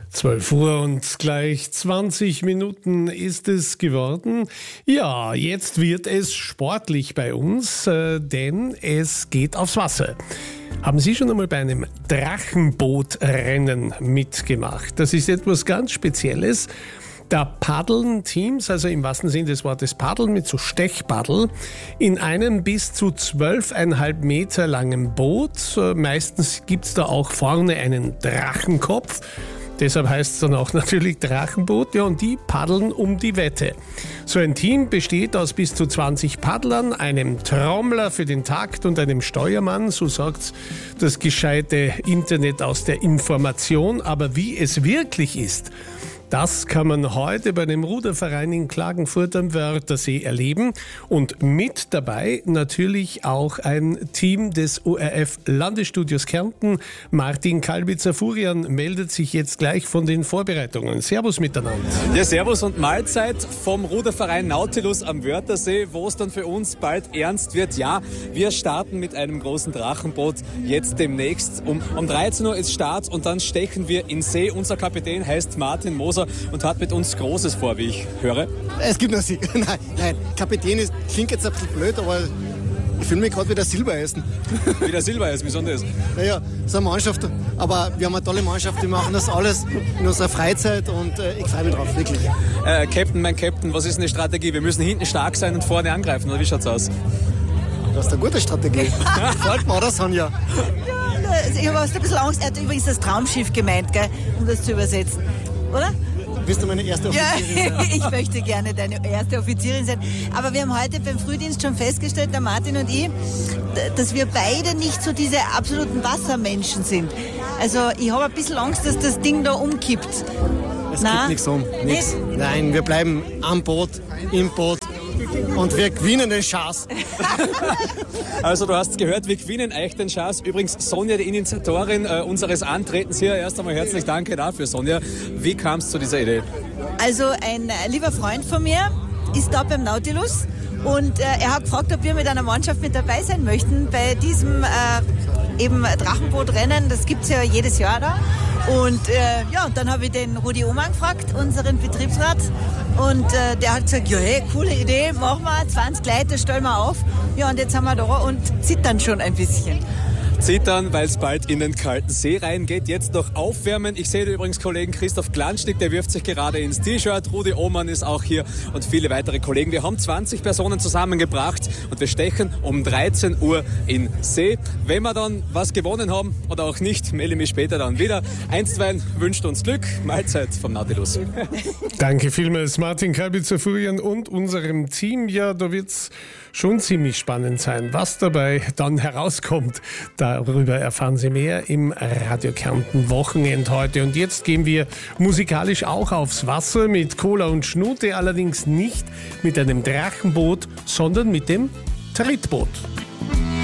12 Uhr und gleich 20 Minuten ist es geworden. Ja, jetzt wird es sportlich bei uns, denn es geht aufs Wasser. Haben Sie schon einmal bei einem Drachenbootrennen mitgemacht? Das ist etwas ganz Spezielles. Da paddeln Teams, also im wahrsten Sinne des Wortes paddeln mit so Stechpaddel, in einem bis zu 12,5 Meter langen Boot. Meistens gibt es da auch vorne einen Drachenkopf. Deshalb heißt es dann auch natürlich Drachenboot. Ja, und die paddeln um die Wette. So ein Team besteht aus bis zu 20 Paddlern, einem Trommler für den Takt und einem Steuermann. So sagt das gescheite Internet aus der Information. Aber wie es wirklich ist, das kann man heute bei dem Ruderverein in Klagenfurt am Wörthersee erleben. Und mit dabei natürlich auch ein Team des ORF Landesstudios Kärnten. Martin Kalbitzer-Furian meldet sich jetzt gleich von den Vorbereitungen. Servus miteinander. Ja, servus und Mahlzeit vom Ruderverein Nautilus am Wörthersee, wo es dann für uns bald ernst wird. Ja, wir starten mit einem großen Drachenboot jetzt demnächst. Um 13 Uhr ist Start und dann stechen wir in See. Unser Kapitän heißt Martin Moser und hat mit uns Großes vor, wie ich höre. Es gibt noch Sieg. Nein, Kapitän klingt jetzt ein bisschen blöd, aber ich fühle mich gerade wie der Silbereisen. Wie der Silbereisen, wie soll das? Naja, so eine Mannschaft, aber wir haben eine tolle Mannschaft, wir machen das alles in unserer Freizeit und ich freue mich drauf, wirklich. Mein Captain, was ist eine Strategie? Wir müssen hinten stark sein und vorne angreifen, oder wie schaut's aus? Das ist eine gute Strategie. Gefällt mir, oder Sonja? Ich habe ein bisschen Angst, er hat übrigens das Traumschiff gemeint, gell, um das zu übersetzen, oder? Bist du meine erste Offizierin? Ja, ich möchte gerne deine erste Offizierin sein. Aber wir haben heute beim Frühdienst schon festgestellt, der Martin und ich, dass wir beide nicht so diese absoluten Wassermenschen sind. Also ich habe ein bisschen Angst, dass das Ding da umkippt. Es kippt nichts um. Nix. Nein, wir bleiben am Boot, im Boot. Und wir gewinnen den Schatz. Also du hast gehört, wir gewinnen euch den Schatz. Übrigens Sonja, die Initiatorin unseres Antretens hier. Erst einmal herzlich danke dafür, Sonja. Wie kam es zu dieser Idee? Also ein lieber Freund von mir ist da beim Nautilus und er hat gefragt, ob wir mit einer Mannschaft mit dabei sein möchten bei diesem eben Drachenbootrennen. Das gibt es ja jedes Jahr da. Und dann habe ich den Rudi Ohmann gefragt, unseren Betriebsrat. Und der hat gesagt, ja, hey, coole Idee, machen wir, 20 Leute, stellen wir auf. Ja, und jetzt sind wir da und zittern schon ein bisschen. Zittern, weil es bald in den kalten See reingeht. Jetzt noch aufwärmen. Ich sehe übrigens Kollegen Christoph Glanschnick, der wirft sich gerade ins T-Shirt. Rudi Ohmann ist auch hier und viele weitere Kollegen. Wir haben 20 Personen zusammengebracht und wir stechen um 13 Uhr in See. Wenn wir dann was gewonnen haben oder auch nicht, melde ich mich später dann wieder. Einstweilen wünscht uns Glück. Mahlzeit vom Nautilus. Danke vielmals, Martin Kalbitzer-Furian und unserem Team. Ja, da wird's schon ziemlich spannend sein, was dabei dann herauskommt. Darüber erfahren Sie mehr im Radio Kärnten Wochenend heute. Und jetzt gehen wir musikalisch auch aufs Wasser mit Cola und Schnute, allerdings nicht mit einem Drachenboot, sondern mit dem Trittboot.